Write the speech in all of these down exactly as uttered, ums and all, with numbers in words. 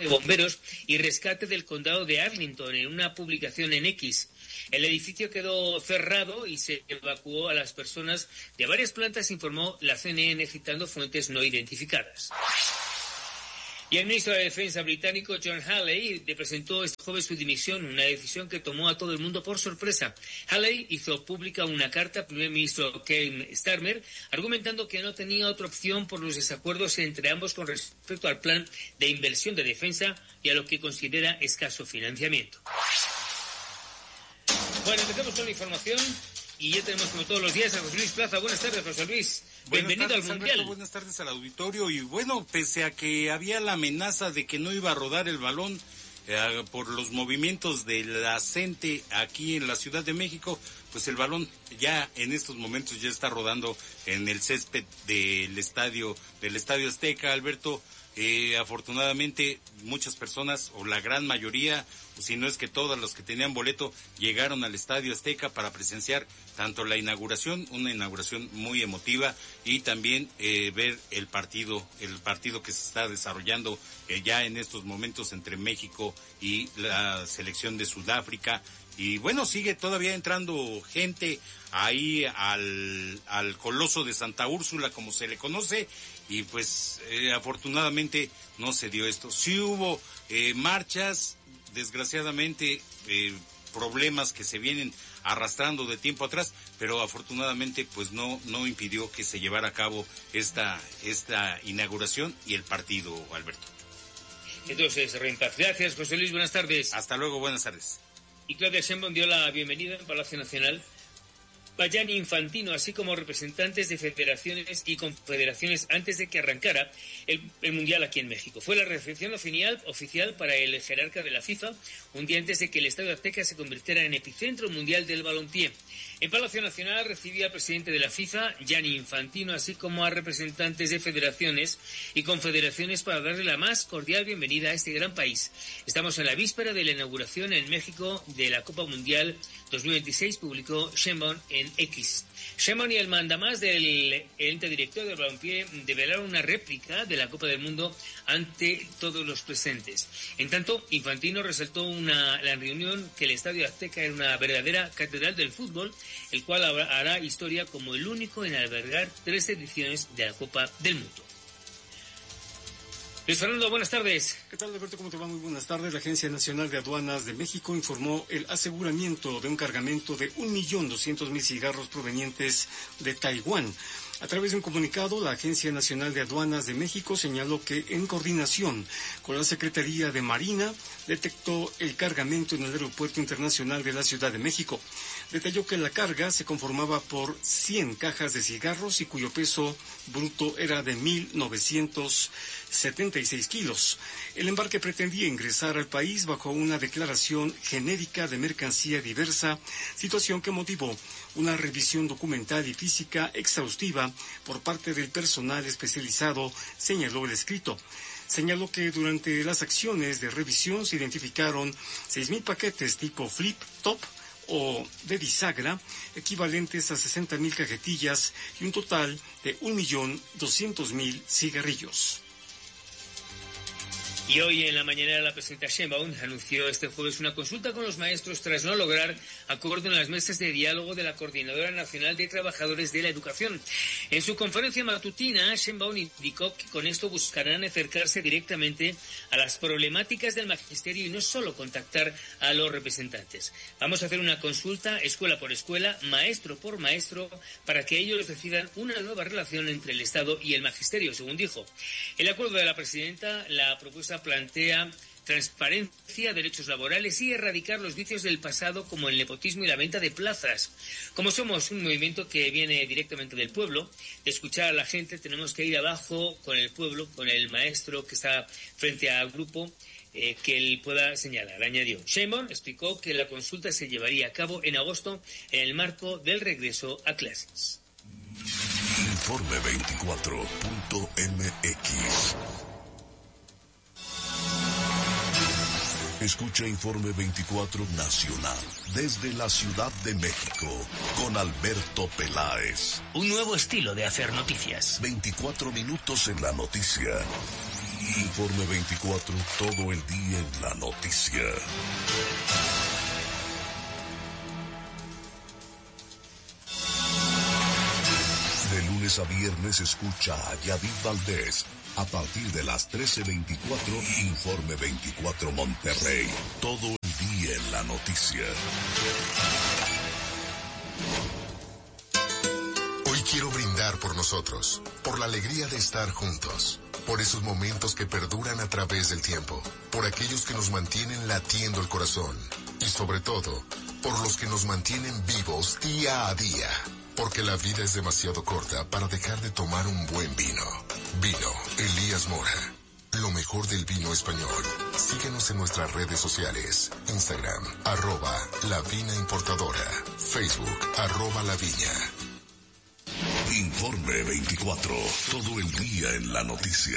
de Bomberos y Rescate del Condado de Arlington en una publicación en X. El edificio quedó cerrado y se evacuó a las personas de varias plantas, informó la C N N citando fuentes no identificadas. Y el ministro de Defensa británico John Halley presentó este jueves su dimisión, una decisión que tomó a todo el mundo por sorpresa. Halley hizo pública una carta al primer ministro Keir Starmer, argumentando que no tenía otra opción por los desacuerdos entre ambos con respecto al plan de inversión de defensa y a lo que considera escaso financiamiento. Bueno, empezamos con la información. Y ya tenemos, como todos los días, a José Luis Plaza. Buenas tardes, José Luis. Buenas Bienvenido tardes, al Mundial. Alberto, buenas tardes al auditorio. Y bueno, pese a que había la amenaza de que no iba a rodar el balón eh, por los movimientos de la gente aquí en la Ciudad de México, pues el balón ya en estos momentos ya está rodando en el césped del estadio, del Estadio Azteca, Alberto. Eh, afortunadamente muchas personas, o la gran mayoría, si no es que todos los que tenían boleto, llegaron al Estadio Azteca para presenciar tanto la inauguración, una inauguración muy emotiva, y también eh, ver el partido, el partido que se está desarrollando eh, ya en estos momentos entre México y la selección de Sudáfrica. Y bueno, sigue todavía entrando gente ahí al, al Coloso de Santa Úrsula, como se le conoce, y pues eh, afortunadamente no se dio esto. Sí hubo eh, marchas, desgraciadamente eh, problemas que se vienen arrastrando de tiempo atrás, pero afortunadamente pues no no impidió que se llevara a cabo esta esta inauguración y el partido, Alberto. Entonces, Rempaz, gracias, José Luis, buenas tardes. Hasta luego, buenas tardes. Y Claudia Sheinbaum dio la bienvenida en Palacio Nacional a Gianni Infantino, así como representantes de federaciones y confederaciones antes de que arrancara el, el Mundial aquí en México. Fue la recepción oficial, oficial para el jerarca de la FIFA, un día antes de que el Estadio Azteca se convirtiera en epicentro mundial del balompié. En Palacio Nacional recibía al presidente de la FIFA, Gianni Infantino, así como a representantes de federaciones y confederaciones para darle la más cordial bienvenida a este gran país. Estamos en la víspera de la inauguración en México de la Copa Mundial dos mil veintiséis, publicó Sheinbaum en X. Sheinbaum y el mandamás del ente director del balompié develaron una réplica de la Copa del Mundo ante todos los presentes. En tanto, Infantino resaltó una, la reunión que el Estadio Azteca era una verdadera catedral del fútbol, el cual hará historia como el único en albergar tres ediciones de la Copa del Mundo. Luis Fernando, buenas tardes. ¿Qué tal, Alberto? ¿Cómo te va? Muy buenas tardes. La Agencia Nacional de Aduanas de México informó el aseguramiento de un cargamento de un millón doscientos mil cigarros provenientes de Taiwán. A través de un comunicado, la Agencia Nacional de Aduanas de México señaló que, en coordinación con la Secretaría de Marina, detectó el cargamento en el Aeropuerto Internacional de la Ciudad de México. Detalló que la carga se conformaba por cien cajas de cigarros y cuyo peso bruto era de mil novecientos setenta y seis kilos. El embarque pretendía ingresar al país bajo una declaración genérica de mercancía diversa, situación que motivó una revisión documental y física exhaustiva por parte del personal especializado, señaló el escrito. Señaló que durante las acciones de revisión se identificaron seis mil paquetes tipo flip top o de bisagra, equivalentes a sesenta mil cajetillas y un total de un millón doscientos mil cigarrillos. Y hoy en la mañana la presidenta Sheinbaum anunció este jueves una consulta con los maestros tras no lograr acuerdo en las mesas de diálogo de la Coordinadora Nacional de Trabajadores de la Educación. En su conferencia matutina, Sheinbaum indicó que con esto buscarán acercarse directamente a las problemáticas del magisterio y no solo contactar a los representantes. Vamos a hacer una consulta escuela por escuela, maestro por maestro, para que ellos decidan una nueva relación entre el Estado y el magisterio, según dijo. El acuerdo de la presidenta, la propuesta plantea transparencia, derechos laborales y erradicar los vicios del pasado como el nepotismo y la venta de plazas. Como somos un movimiento que viene directamente del pueblo, de escuchar a la gente, tenemos que ir abajo con el pueblo, con el maestro que está frente al grupo, eh, que él pueda señalar, añadió. Sheinbaum explicó que la consulta se llevaría a cabo en agosto en el marco del regreso a clases. Informe veinticuatro punto m x. Escucha Informe veinticuatro Nacional desde la Ciudad de México con Alberto Peláez. Un nuevo estilo de hacer noticias. veinticuatro minutos en la noticia y Informe veinticuatro, todo el día en la noticia. De lunes a viernes escucha a Yadid Valdés. A partir de las trece veinticuatro, Informe veinticuatro Monterrey. Todo el día en la noticia. Hoy quiero brindar por nosotros, por la alegría de estar juntos, por esos momentos que perduran a través del tiempo, por aquellos que nos mantienen latiendo el corazón y sobre todo, por los que nos mantienen vivos día a día. Porque la vida es demasiado corta para dejar de tomar un buen vino. Vino Elías Mora. Lo mejor del vino español. Síguenos en nuestras redes sociales. Instagram, arroba La Vina Importadora. Facebook, arroba La Viña. Informe veinticuatro. Todo el día en la noticia.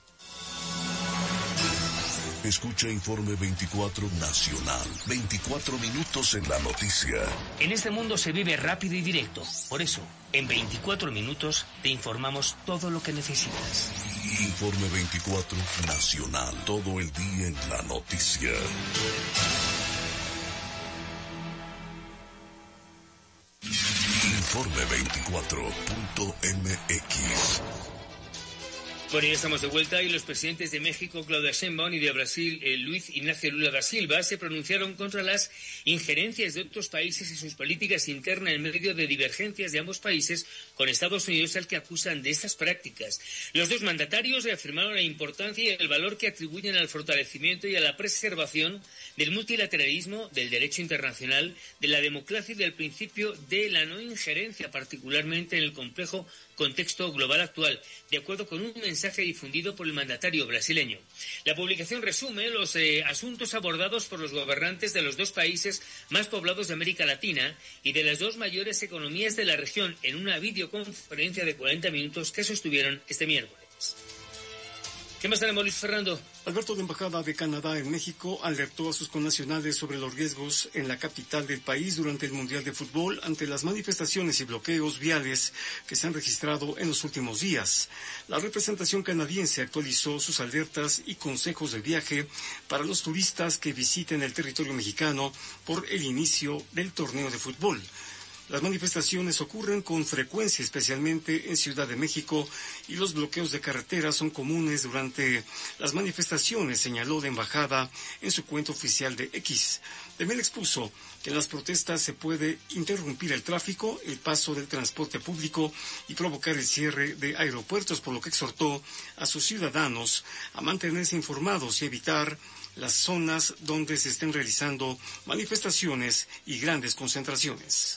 Escucha Informe veinticuatro Nacional. veinticuatro minutos en la noticia. En este mundo se vive rápido y directo. Por eso, en veinticuatro minutos te informamos todo lo que necesitas. Informe veinticuatro Nacional. Todo el día en la noticia. Informe veinticuatro punto m x. Bueno, ya estamos de vuelta y los presidentes de México, Claudia Sheinbaum, y de Brasil, eh, Luis Ignacio Lula da Silva, se pronunciaron contra las injerencias de otros países y sus políticas internas en medio de divergencias de ambos países con Estados Unidos, al que acusan de estas prácticas. Los dos mandatarios reafirmaron la importancia y el valor que atribuyen al fortalecimiento y a la preservación del multilateralismo, del derecho internacional, de la democracia y del principio de la no injerencia, particularmente en el complejo contexto global actual, de acuerdo con un mensaje difundido por el mandatario brasileño. La publicación resume los eh, asuntos abordados por los gobernantes de los dos países más poblados de América Latina y de las dos mayores economías de la región en una videoconferencia de cuarenta minutos que sostuvieron este miércoles. ¿Qué más tenemos, Luis Fernando? Alberto, de Embajada de Canadá en México, alertó a sus connacionales sobre los riesgos en la capital del país durante el Mundial de Fútbol ante las manifestaciones y bloqueos viales que se han registrado en los últimos días. La representación canadiense actualizó sus alertas y consejos de viaje para los turistas que visiten el territorio mexicano por el inicio del torneo de fútbol. Las manifestaciones ocurren con frecuencia, especialmente en Ciudad de México, y los bloqueos de carreteras son comunes durante las manifestaciones, señaló la embajada en su cuenta oficial de X. También expuso que en las protestas se puede interrumpir el tráfico, el paso del transporte público y provocar el cierre de aeropuertos, por lo que exhortó a sus ciudadanos a mantenerse informados y evitar las zonas donde se estén realizando manifestaciones y grandes concentraciones.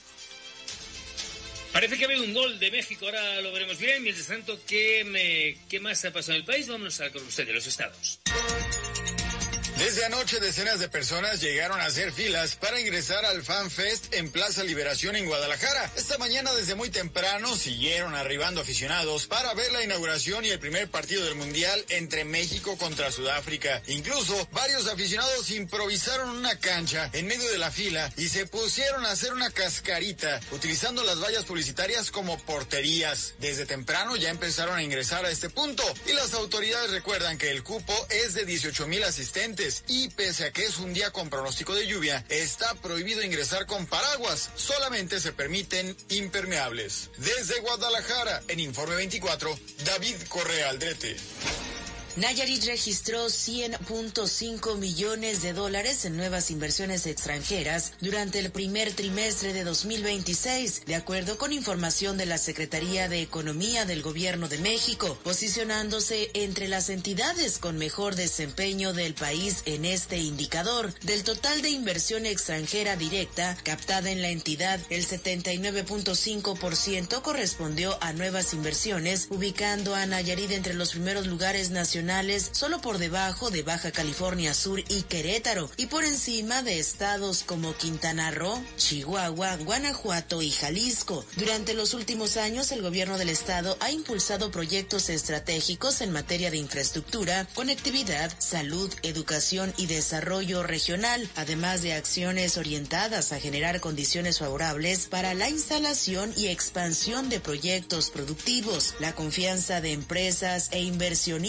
Parece que ha habido un gol de México, ahora lo veremos bien. Mientras tanto, ¿qué, me, qué más ha pasado en el país? Vámonos a con usted de los estados. Desde anoche, decenas de personas llegaron a hacer filas para ingresar al Fan Fest en Plaza Liberación en Guadalajara. Esta mañana, desde muy temprano, siguieron arribando aficionados para ver la inauguración y el primer partido del Mundial entre México contra Sudáfrica. Incluso, varios aficionados improvisaron una cancha en medio de la fila y se pusieron a hacer una cascarita, utilizando las vallas publicitarias como porterías. Desde temprano ya empezaron a ingresar a este punto y las autoridades recuerdan que el cupo es de dieciocho mil asistentes. Y pese a que es un día con pronóstico de lluvia, está prohibido ingresar con paraguas, solamente se permiten impermeables. Desde Guadalajara, en Informe veinticuatro, David Correa Aldrete. Nayarit registró cien punto cinco millones de dólares en nuevas inversiones extranjeras durante el primer trimestre de dos mil veintiséis, de acuerdo con información de la Secretaría de Economía del Gobierno de México, posicionándose entre las entidades con mejor desempeño del país en este indicador. Del total de inversión extranjera directa captada en la entidad, el setenta y nueve punto cinco por ciento correspondió a nuevas inversiones, ubicando a Nayarit entre los primeros lugares nacionales, solo por debajo de Baja California Sur y Querétaro, y por encima de estados como Quintana Roo, Chihuahua, Guanajuato y Jalisco. Durante los últimos años, el gobierno del estado ha impulsado proyectos estratégicos en materia de infraestructura, conectividad, salud, educación y desarrollo regional, además de acciones orientadas a generar condiciones favorables para la instalación y expansión de proyectos productivos. La confianza de empresas e inversionistas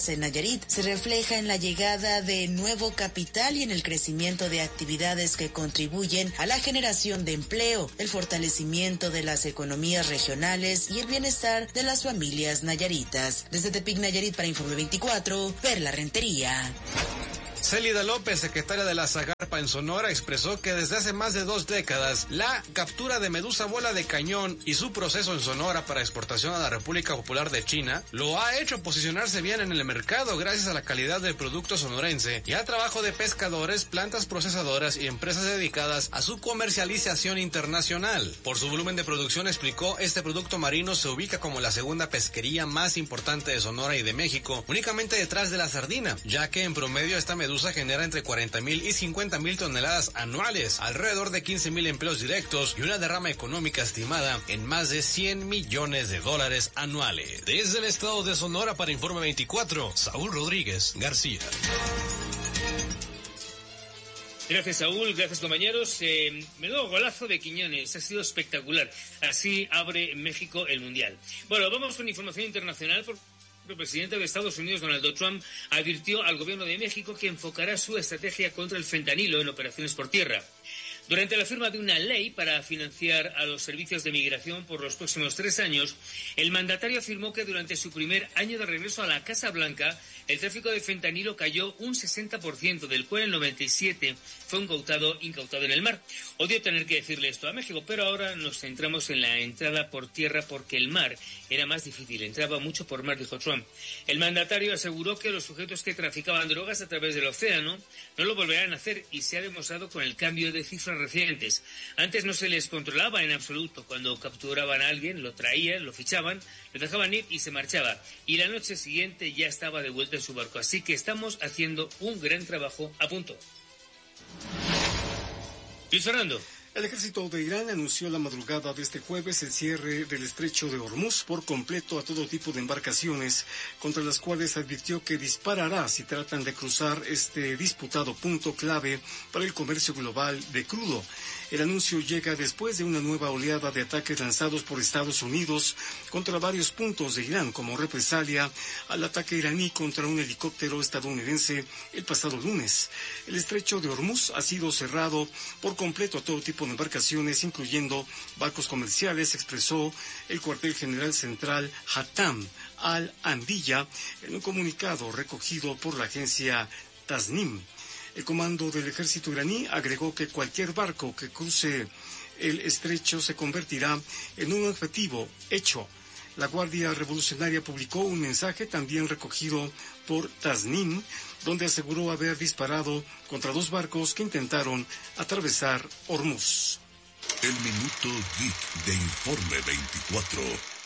en Nayarit se refleja en la llegada de nuevo capital y en el crecimiento de actividades que contribuyen a la generación de empleo, el fortalecimiento de las economías regionales y el bienestar de las familias nayaritas. Desde Tepic, Nayarit, para Informe veinticuatro, Perla Rentería. Célida López, secretaria de la Zagarpa en Sonora, expresó que desde hace más de dos décadas la captura de medusa bola de cañón y su proceso en Sonora para exportación a la República Popular de China lo ha hecho posicionarse bien en el mercado gracias a la calidad del producto sonorense y al trabajo de pescadores, plantas procesadoras y empresas dedicadas a su comercialización internacional. Por su volumen de producción, explicó, este producto marino se ubica como la segunda pesquería más importante de Sonora y de México, únicamente detrás de la sardina, ya que en promedio esta medusa genera entre cuarenta mil y cincuenta mil toneladas anuales, alrededor de quince mil empleos directos y una derrama económica estimada en más de cien millones de dólares anuales. Desde el estado de Sonora para Informe veinticuatro, Saúl Rodríguez García. Gracias, Saúl, gracias, compañeros. Eh, menudo golazo de Quiñones, ha sido espectacular. Así abre México el Mundial. Bueno, vamos con información internacional porque el presidente de Estados Unidos, Donald Trump, advirtió al gobierno de México que enfocará su estrategia contra el fentanilo en operaciones por tierra. Durante la firma de una ley para financiar a los servicios de migración por los próximos tres años, el mandatario afirmó que durante su primer año de regreso a la Casa Blanca, el tráfico de fentanilo cayó un sesenta por ciento, del cual el noventa y siete por ciento fue incautado, incautado en el mar. Odio tener que decirle esto a México, pero ahora nos centramos en la entrada por tierra porque el mar era más difícil, entraba mucho por mar, dijo Trump. El mandatario aseguró que los sujetos que traficaban drogas a través del océano no lo volverán a hacer y se ha demostrado con el cambio de cifras recientes. Antes no se les controlaba en absoluto. Cuando capturaban a alguien, lo traían, lo fichaban, lo dejaban ir y se marchaba. Y la noche siguiente ya estaba de vuelta en su barco. Así que estamos haciendo un gran trabajo a punto. Luis Fernando. El ejército de Irán anunció la madrugada de este jueves el cierre del estrecho de Hormuz por completo a todo tipo de embarcaciones, contra las cuales advirtió que disparará si tratan de cruzar este disputado punto clave para el comercio global de crudo. El anuncio llega después de una nueva oleada de ataques lanzados por Estados Unidos contra varios puntos de Irán como represalia al ataque iraní contra un helicóptero estadounidense el pasado lunes. El estrecho de Hormuz ha sido cerrado por completo a todo tipo de embarcaciones, incluyendo barcos comerciales, expresó el cuartel general central Hatam al-Andiyya en un comunicado recogido por la agencia Tasnim. El comando del ejército iraní agregó que cualquier barco que cruce el estrecho se convertirá en un objetivo hecho. La Guardia Revolucionaria publicó un mensaje también recogido por Tasnim, donde aseguró haber disparado contra dos barcos que intentaron atravesar Hormuz. El Minuto Geek de Informe veinticuatro.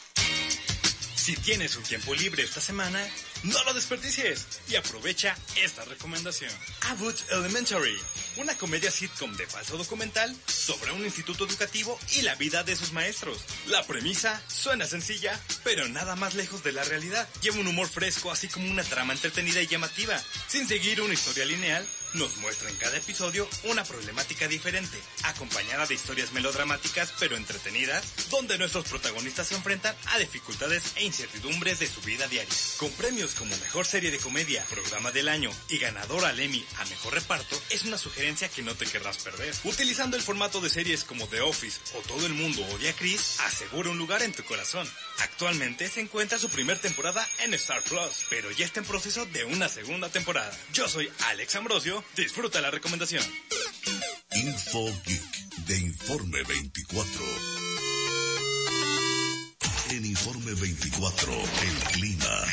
Si tienes un tiempo libre esta semana, no lo desperdicies y aprovecha esta recomendación. Abbott Elementary, una comedia sitcom de falso documental sobre un instituto educativo y la vida de sus maestros. La premisa suena sencilla, pero nada más lejos de la realidad. Lleva un humor fresco, así como una trama entretenida y llamativa. Sin seguir una historia lineal, nos muestra en cada episodio una problemática diferente, acompañada de historias melodramáticas pero entretenidas, donde nuestros protagonistas se enfrentan a dificultades e incertidumbres de su vida diaria. Con premios como Mejor Serie de Comedia, Programa del Año y ganadora al Emmy a Mejor Reparto, es una sugerencia que no te querrás perder. Utilizando el formato de series como The Office o Todo el Mundo Odia a Chris, asegura un lugar en tu corazón. Actualmente se encuentra su primer temporada en Star Plus, pero ya está en proceso de una segunda temporada. Yo soy Alex Ambrosio, disfruta la recomendación. Info Geek de Informe veinticuatro. En Informe veinticuatro, el clima.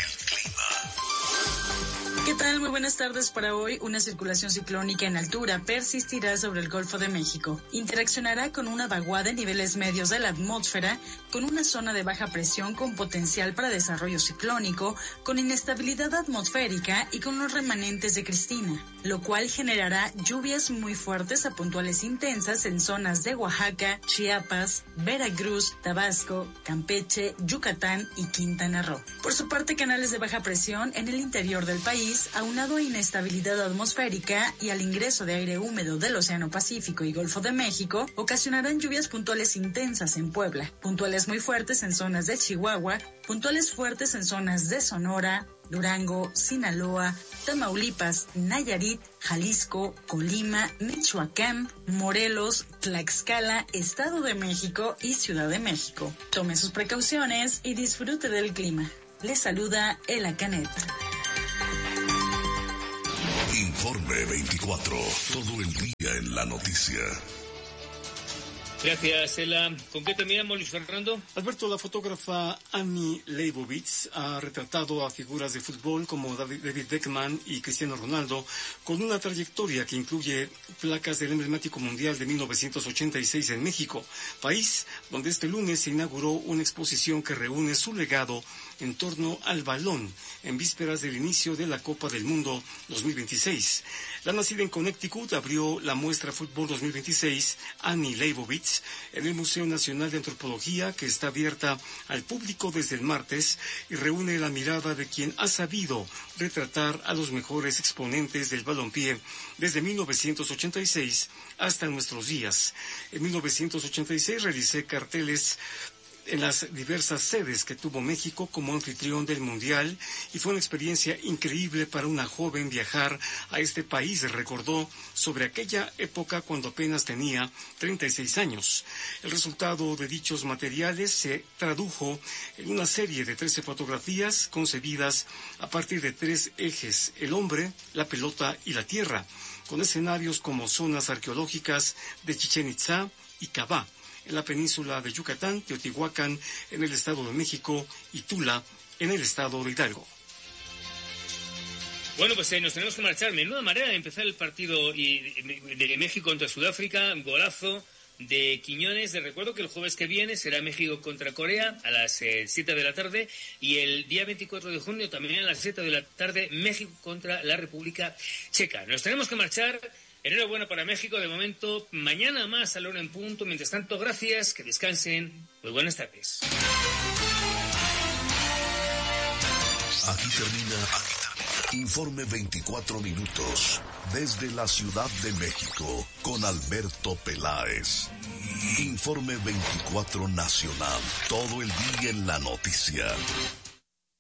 ¿Qué tal? Muy buenas tardes para hoy. Una circulación ciclónica en altura persistirá sobre el Golfo de México. Interaccionará con una vaguada en niveles medios de la atmósfera, con una zona de baja presión con potencial para desarrollo ciclónico, con inestabilidad atmosférica y con los remanentes de Cristina, lo cual generará lluvias muy fuertes a puntuales intensas en zonas de Oaxaca, Chiapas, Veracruz, Tabasco, Campeche, Yucatán y Quintana Roo. Por su parte, canales de baja presión en el interior del país, aunado a inestabilidad atmosférica y al ingreso de aire húmedo del Océano Pacífico y Golfo de México, ocasionarán lluvias puntuales intensas en Puebla, puntuales muy fuertes en zonas de Chihuahua, puntuales fuertes en zonas de Sonora, Durango, Sinaloa, Tamaulipas, Nayarit, Jalisco, Colima, Michoacán, Morelos, Tlaxcala, Estado de México y Ciudad de México. Tome sus precauciones y disfrute del clima. Les saluda Ela Canet. Informe veinticuatro, todo el día en la noticia. Gracias, Ela. ¿Con qué terminamos, Luis Fernando? Alberto, la fotógrafa Annie Leibovitz ha retratado a figuras de fútbol como David Beckham y Cristiano Ronaldo con una trayectoria que incluye placas del emblemático Mundial de mil novecientos ochenta y seis en México, país donde este lunes se inauguró una exposición que reúne su legado en torno al balón en vísperas del inicio de la Copa del Mundo dos mil veintiséis. La nacida en Connecticut abrió la muestra Fútbol dos mil veintiséis Annie Leibovitz en el Museo Nacional de Antropología, que está abierta al público desde el martes y reúne la mirada de quien ha sabido retratar a los mejores exponentes del balompié desde mil novecientos ochenta y seis hasta nuestros días. En mil novecientos ochenta y seis realicé carteles en las diversas sedes que tuvo México como anfitrión del Mundial y fue una experiencia increíble para una joven viajar a este país, recordó sobre aquella época cuando apenas tenía treinta y seis años. El resultado de dichos materiales se tradujo en una serie de trece fotografías concebidas a partir de tres ejes: el hombre, la pelota y la tierra, con escenarios como zonas arqueológicas de Chichén Itzá y Cabá en la península de Yucatán, Teotihuacán en el Estado de México y Tula en el Estado de Hidalgo. Bueno, pues eh, nos tenemos que marchar. Menuda manera de empezar el partido y, de, de México contra Sudáfrica, golazo de Quiñones. Les recuerdo que el jueves que viene será México contra Corea a las eh, siete de la tarde y el día veinticuatro de junio también a las siete de la tarde México contra la República Checa. Nos tenemos que marchar. Enhorabuena para México, de momento, mañana más a la una en punto. Mientras tanto, gracias, que descansen. Muy buenas tardes. Aquí termina Informe veinticuatro minutos desde la Ciudad de México con Alberto Peláez. Informe veinticuatro Nacional, todo el día en la noticia.